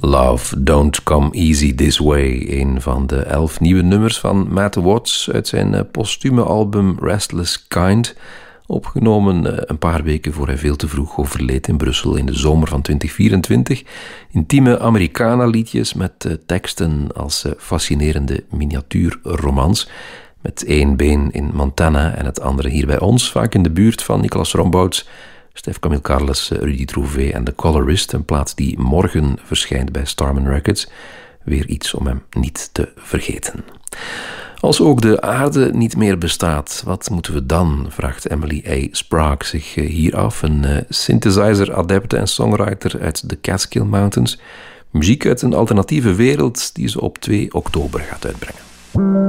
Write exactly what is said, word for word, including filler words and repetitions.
Love Don't Come Easy This Way, een van de elf nieuwe nummers van Matt Watts uit zijn postume album Restless Kind, opgenomen een paar weken voor hij veel te vroeg overleed in Brussel in de zomer van twintig vierentwintig. Intieme Americana-liedjes met teksten als fascinerende miniatuurromans, met één been in Montana en het andere hier bij ons, vaak in de buurt van Nicolas Rombouts, Stef Camille Carles, Rudy Trouvé en The Colorist, een plaat die morgen verschijnt bij Starman Records. Weer iets om hem niet te vergeten. Als ook de aarde niet meer bestaat, wat moeten we dan? Vraagt Emily A. Sprague zich hier af, een uh, synthesizer-adepte en songwriter uit de Catskill Mountains. Muziek uit een alternatieve wereld die ze op twee oktober gaat uitbrengen.